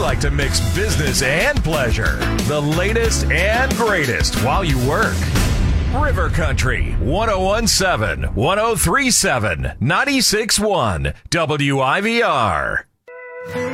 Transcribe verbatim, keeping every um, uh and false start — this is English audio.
like to mix business and pleasure. The latest and greatest while you work. River Country, one oh one point seven, one oh three point seven, ninety-six point one, W I V R.